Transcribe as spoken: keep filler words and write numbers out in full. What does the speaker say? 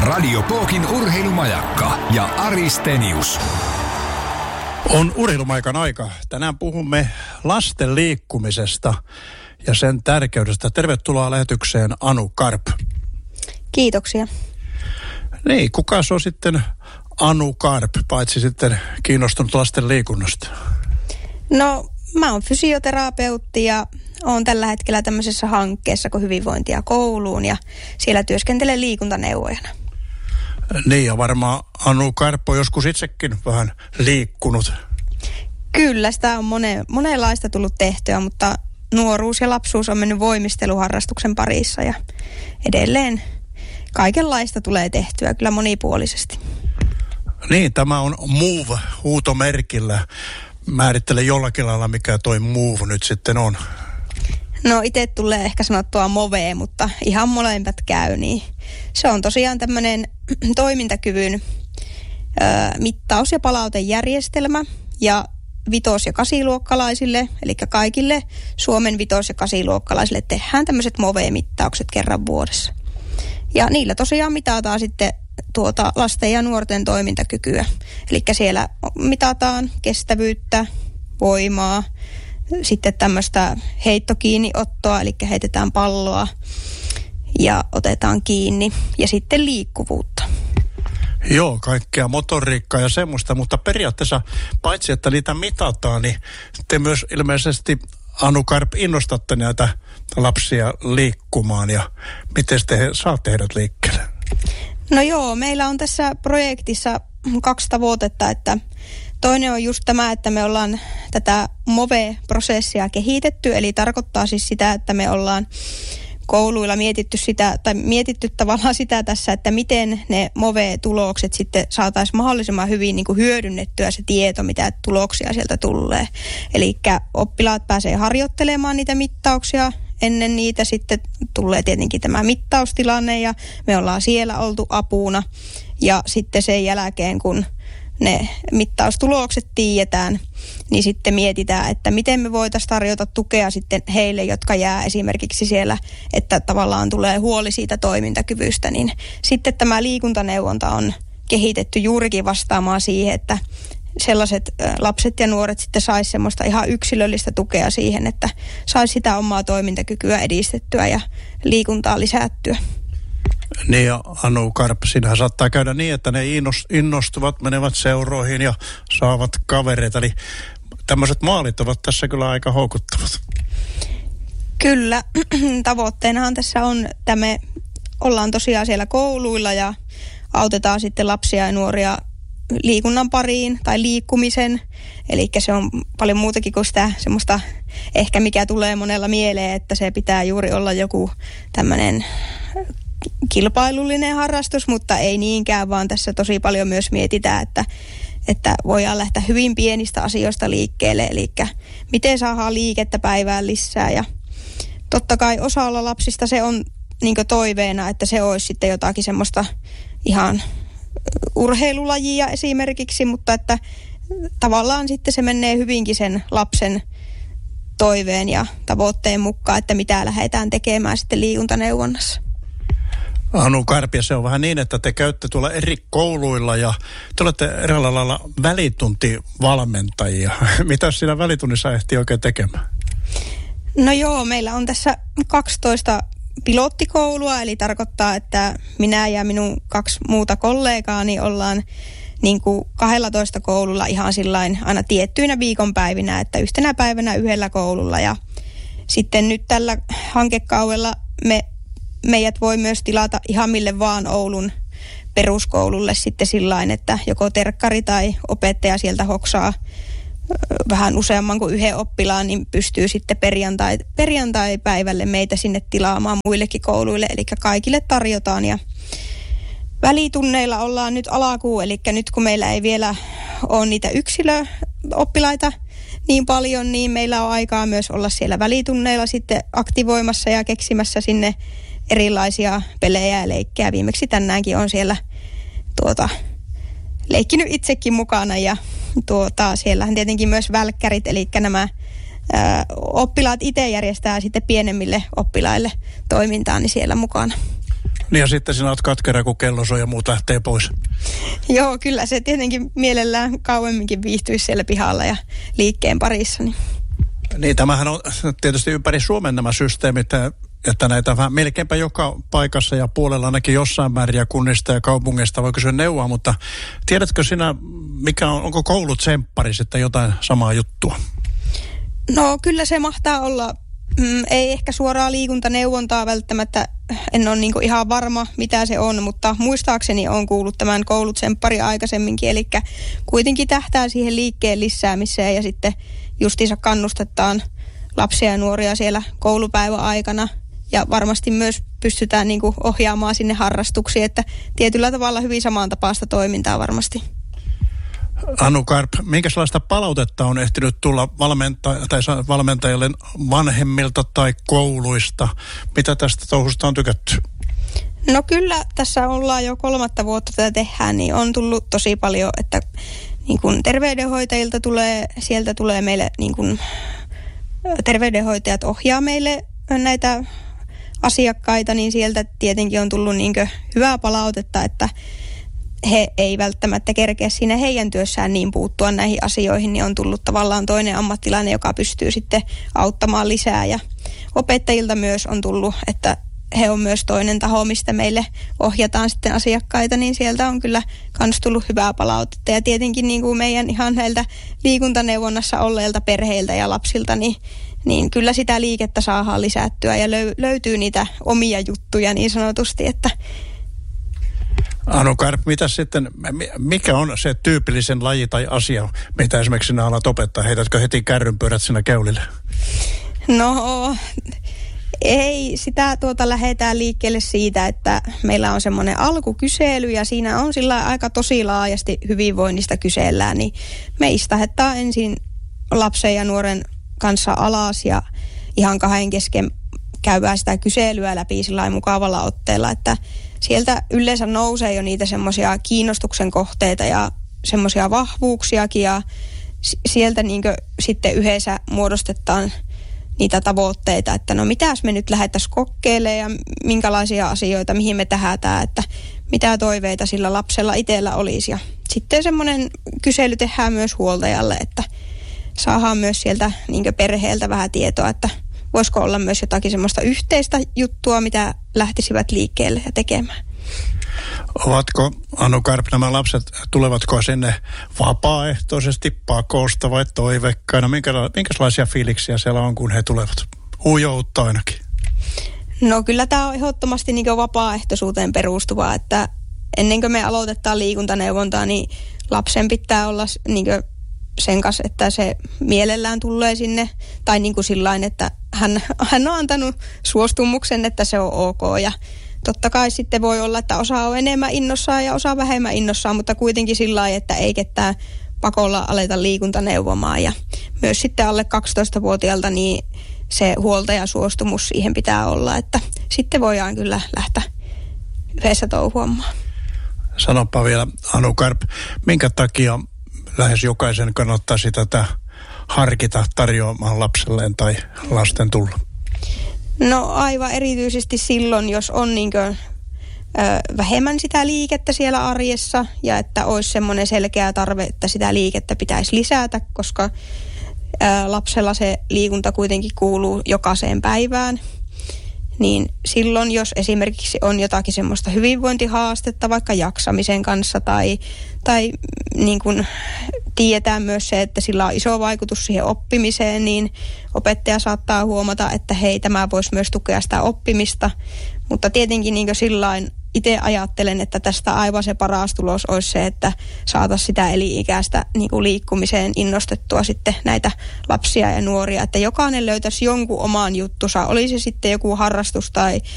Radio Pookin urheilumajakka ja Ari Stenius. On urheilumaikan aika. Tänään puhumme lasten liikkumisesta ja sen tärkeydestä. Tervetuloa lähetykseen Anu Karp. Kiitoksia. Niin, kuka se on sitten Anu Karp, paitsi sitten kiinnostunut lasten liikunnasta? No, mä oon fysioterapeutti ja oon tällä hetkellä tämmöisessä hankkeessa kuin Hyvinvointia kouluun ja siellä työskentelen liikuntaneuvojana. Niin, ja varmaan Anu Karp on joskus itsekin vähän liikkunut. Kyllä, sitä on mone, monenlaista tullut tehtyä, mutta nuoruus ja lapsuus on mennyt voimisteluharrastuksen parissa ja edelleen kaikenlaista tulee tehtyä kyllä monipuolisesti. Niin, tämä on Move huutomerkillä. Määrittele jollakin lailla, mikä toi Move nyt sitten on. No itse tulee ehkä sanottua Move, mutta ihan molemmat käy. Niin se on tosiaan tämmöinen toimintakyvyn ö, mittaus- ja palautejärjestelmä ja vitos- ja kasiluokkalaisille, eli kaikille Suomen vitos- ja kasiluokkalaisille tehdään tämmöiset Move-mittaukset kerran vuodessa. Ja niillä tosiaan mitataan sitten tuota lasten ja nuorten toimintakykyä. Eli siellä mitataan kestävyyttä, voimaa, sitten tämmöistä heittokiinniottoa, eli heitetään palloa ja otetaan kiinni, ja sitten liikkuvuutta. Joo, kaikkea motoriikkaa ja semmoista, mutta periaatteessa paitsi, että niitä mitataan, niin te myös ilmeisesti, Anu Karp, innostatte näitä lapsia liikkumaan, ja miten te saatte heidät liikkeelle? No joo, meillä on tässä projektissa kaksi tavoitetta, että toinen on just tämä, että me ollaan tätä Move-prosessia kehitetty, eli tarkoittaa siis sitä, että me ollaan kouluilla mietitty sitä, tai mietitty tavallaan sitä tässä, että miten ne Move-tulokset sitten saataisiin mahdollisimman hyvin niin kuin hyödynnettyä se tieto, mitä tuloksia sieltä tulee. Eli oppilaat pääsee harjoittelemaan niitä mittauksia. Ennen niitä sitten tulee tietenkin tämä mittaustilanne ja me ollaan siellä oltu apuna. Ja sitten sen jälkeen, kun ne mittaustulokset tiedetään, niin sitten mietitään, että miten me voitaisiin tarjota tukea sitten heille, jotka jää esimerkiksi siellä, että tavallaan tulee huoli siitä toimintakyvystä. Niin sitten tämä liikuntaneuvonta on kehitetty juurikin vastaamaan siihen, että sellaiset lapset ja nuoret sitten sais semmoista ihan yksilöllistä tukea siihen, että sais sitä omaa toimintakykyä edistettyä ja liikuntaa lisättyä. Niin, ja Anu Karp, siinähän saattaa käydä niin, että ne innostuvat, menevät seuroihin ja saavat kavereita. Eli tämmöiset maalit ovat tässä kyllä aika houkuttavat. Kyllä, tavoitteenahan tässä on, että me ollaan tosiaan siellä kouluilla ja autetaan sitten lapsia ja nuoria liikunnan pariin tai liikkumisen. Eli se on paljon muutakin kuin sitä semmoista ehkä mikä tulee monella mieleen, että se pitää juuri olla joku tämmöinen kilpailullinen harrastus, mutta ei niinkään, vaan tässä tosi paljon myös mietitään, että, että voidaan lähteä hyvin pienistä asioista liikkeelle, eli miten saadaan liikettä päivään lisää. Ja totta kai osalla lapsista se on niin kuin toiveena, että se olisi sitten jotakin semmoista ihan urheilulajia esimerkiksi, mutta että tavallaan sitten se menee hyvinkin sen lapsen toiveen ja tavoitteen mukaan, että mitä lähdetään tekemään sitten liikuntaneuvonnassa. Anu Karp, se on vähän niin, että te käytte tuolla eri kouluilla ja te olette eräällä lailla välituntivalmentajia. Mitä siinä välitunnissa ehtii oikein tekemään? No joo, meillä on tässä kaksitoista pilottikoulua, eli tarkoittaa, että minä ja minun kaksi muuta kollegaani ollaan niin kuin kaksitoista koululla ihan sillain aina tiettyinä viikonpäivinä, että yhtenä päivänä yhdellä koululla. Ja sitten nyt tällä hankekaudella me meidät voi myös tilata ihan mille vaan Oulun peruskoululle sitten sillain, että joko terkkari tai opettaja sieltä hoksaa vähän useamman kuin yhden oppilaan, niin pystyy sitten perjantai, perjantai-päivälle meitä sinne tilaamaan muillekin kouluille, eli kaikille tarjotaan. Ja välitunneilla ollaan nyt alakuu, eli nyt kun meillä ei vielä ole niitä yksilöoppilaita niin paljon, niin meillä on aikaa myös olla siellä välitunneilla sitten aktivoimassa ja keksimässä sinne erilaisia pelejä ja leikkejä. Viimeksi tänäänkin on siellä tuota, leikkinyt itsekin mukana ja tuota, siellähän tietenkin myös välkkärit, eli nämä ää, oppilaat itse järjestää sitten pienemmille oppilaille toimintaa, niin siellä mukana. Niin ja sitten sinä olet katkera, kun kello soi ja muut lähtee pois. Joo, kyllä se tietenkin mielellään kauemminkin viihtyisi siellä pihalla ja liikkeen parissa. Niin, niin tämähän on tietysti ympäri Suomen nämä systeemit, että näitä vähän melkeinpä joka paikassa ja puolella ainakin jossain määrin ja kunnista ja kaupungeista voi kysyä neuvoa, mutta tiedätkö sinä, mikä on, onko koulut tsemppari sitten jotain samaa juttua? No kyllä se mahtaa olla, mm, ei ehkä suoraa liikuntaneuvontaa välttämättä, en ole niinku ihan varma mitä se on, mutta muistaakseni on kuullut tämän koulutsemppari aikaisemminkin, eli kuitenkin tähtää siihen liikkeen lisäämiseen ja sitten justiinsa kannustetaan lapsia ja nuoria siellä koulupäivän aikana ja varmasti myös pystytään niinku ohjaamaan sinne harrastuksiin, että tietyllä tavalla hyvin samantapaista toimintaa varmasti. Anu Karp, minkälaista palautetta on ehtinyt tulla valmenta- tai valmentajille vanhemmilta tai kouluista? Mitä tästä touhusta on tykätty? No kyllä, tässä ollaan jo kolmatta vuotta tätä tehdään, niin on tullut tosi paljon, että niin kuin terveydenhoitajilta tulee, sieltä tulee meille niin kuin terveydenhoitajat ohjaa meille näitä asiakkaita, niin sieltä tietenkin on tullut niin kuin hyvää palautetta, että he ei välttämättä kerkeä siinä heidän työssään niin puuttua näihin asioihin, niin on tullut tavallaan toinen ammattilainen, joka pystyy sitten auttamaan lisää. Ja opettajilta myös on tullut, että he on myös toinen taho, mistä meille ohjataan sitten asiakkaita, niin sieltä on kyllä kans tullut hyvää palautetta. Ja tietenkin niin kuin meidän ihan näiltä liikuntaneuvonnassa olleilta perheiltä ja lapsilta, niin, niin kyllä sitä liikettä saadaan lisättyä ja löy- löytyy niitä omia juttuja niin sanotusti, että Anu Karp, mitä sitten, mikä on se tyypillisen laji tai asia, mitä esimerkiksi sinä alat opettaa? Heitätkö heti kärrynpyörät sinä keulille? No, ei. Sitä tuota lähdetään liikkeelle siitä, että meillä on semmoinen alkukysely ja siinä on sillä aika tosi laajasti hyvinvoinnista kysellään. Niin me istahetaan ensin lapsen ja nuoren kanssa alas ja ihan kahden kesken käydään sitä kyselyä läpi sillä mukavalla otteella, että sieltä yleensä nousee jo niitä semmoisia kiinnostuksen kohteita ja semmoisia vahvuuksiakin ja sieltä niinkö sitten yhdessä muodostetaan niitä tavoitteita, että no mitäs me nyt lähdettäisiin kokeilemaan ja minkälaisia asioita, mihin me tähdätään, että mitä toiveita sillä lapsella itsellä olisi. Ja sitten semmoinen kysely tehdään myös huoltajalle, että saadaan myös sieltä niinkö perheeltä vähän tietoa, että voisiko olla myös jotakin semmoista yhteistä juttua, mitä lähtisivät liikkeelle ja tekemään. Ovatko, Anu Karp, nämä lapset, tulevatko sinne vapaaehtoisesti, pakosta vai toiveikkaina? Minkälaisia fiiliksiä siellä on, kun he tulevat? Ujoutta ainakin. No kyllä tämä on ehdottomasti niin kuin vapaaehtoisuuteen perustuvaa, että ennen kuin me aloitetaan liikuntaneuvontaa, niin lapsen pitää olla niin kuin sen kanssa, että se mielellään tulee sinne, tai niin kuin sillain, että hän, hän on antanut suostumuksen, että se on ok, ja totta kai sitten voi olla, että osa on enemmän innossaan ja osa vähemmän innossaan, mutta kuitenkin sillain, että ei ketään pakolla aleta liikuntaneuvomaan, ja myös sitten alle kaksitoistavuotiaalta niin se huoltajasuostumus siihen pitää olla, että sitten voidaan kyllä lähteä yhdessä touhuamaan. Sanopa vielä, Anu Karp, minkä takia lähes jokaisen kannattaisi tätä harkita tarjoamaan lapselleen tai lasten tulla? No aivan erityisesti silloin, jos on niinkö, ö, vähemmän sitä liikettä siellä arjessa ja että olisi semmoinen selkeä tarve, että sitä liikettä pitäisi lisätä, koska ö, lapsella se liikunta kuitenkin kuuluu jokaiseen päivään. Niin silloin, jos esimerkiksi on jotakin semmoista hyvinvointihaastetta vaikka jaksamisen kanssa tai, tai niin kuin tiedetään myös se, että sillä on iso vaikutus siihen oppimiseen, niin opettaja saattaa huomata, että hei, tämä voisi myös tukea sitä oppimista. Mutta tietenkin niin kuin sillain itse ajattelen, että tästä aivan se paras tulos olisi se, että saataisiin sitä eli-ikäistä niin kuin liikkumiseen innostettua sitten näitä lapsia ja nuoria, että jokainen löytäisi jonkun oman juttunsa, oli se sitten joku harrastus tai